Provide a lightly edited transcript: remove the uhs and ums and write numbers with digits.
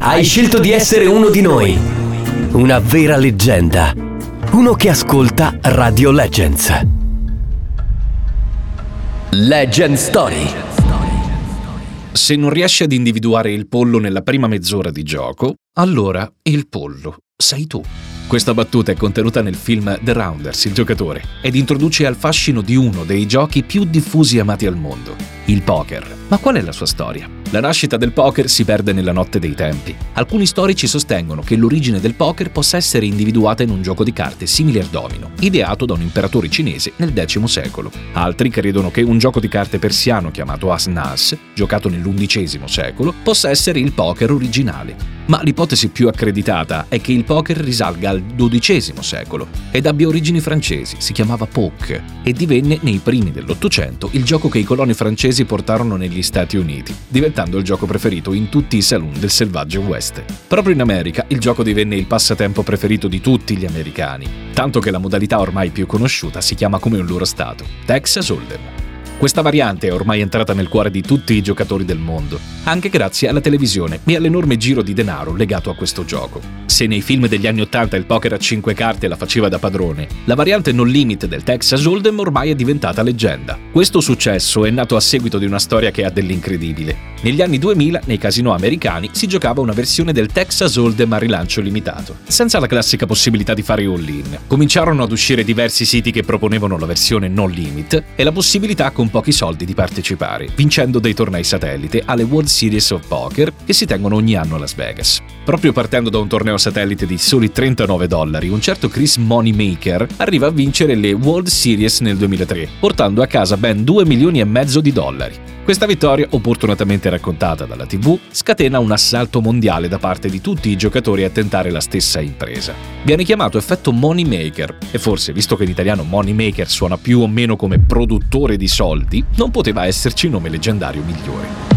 Hai scelto di essere uno di noi. Una vera leggenda. Uno che ascolta Radio Legends. Legend Story. Se non riesci ad individuare il pollo nella prima mezz'ora di gioco, allora il pollo sei tu. Questa battuta è contenuta nel film The Rounders, il giocatore, ed introduce al fascino di uno dei giochi più diffusi e amati al mondo, il poker. Ma qual è la sua storia? La nascita del poker si perde nella notte dei tempi. Alcuni storici sostengono che l'origine del poker possa essere individuata in un gioco di carte simile al domino, ideato da un imperatore cinese nel X secolo. Altri credono che un gioco di carte persiano chiamato As-Nas, giocato nell'XI secolo, possa essere il poker originale. Ma l'ipotesi più accreditata è che il poker risalga al XII secolo ed abbia origini francesi, si chiamava poke e divenne nei primi dell'Ottocento il gioco che i coloni francesi portarono negli Stati Uniti, diventando il gioco preferito in tutti i saloon del selvaggio West. Proprio in America il gioco divenne il passatempo preferito di tutti gli americani, tanto che la modalità ormai più conosciuta si chiama come un loro stato, Texas Hold'em. Questa variante è ormai entrata nel cuore di tutti i giocatori del mondo, anche grazie alla televisione e all'enorme giro di denaro legato a questo gioco. Se nei film degli anni '80 il poker a 5 carte la faceva da padrone, la variante no limit del Texas Hold'em ormai è diventata leggenda. Questo successo è nato a seguito di una storia che ha dell'incredibile. Negli anni 2000, nei casinò americani, si giocava una versione del Texas Hold'em a rilancio limitato, senza la classica possibilità di fare all-in. Cominciarono ad uscire diversi siti che proponevano la versione no limit e la possibilità con pochi soldi di partecipare, vincendo dei tornei satellite alle World Series of Poker che si tengono ogni anno a Las Vegas. Proprio partendo da un torneo satellite di soli $39, un certo Chris Moneymaker arriva a vincere le World Series nel 2003, portando a casa ben $2,5 milioni. Questa vittoria, opportunamente raccontata dalla TV, scatena un assalto mondiale da parte di tutti i giocatori a tentare la stessa impresa. Viene chiamato effetto Moneymaker e forse, visto che in italiano Moneymaker suona più o meno come produttore di soldi, non poteva esserci nome leggendario migliore.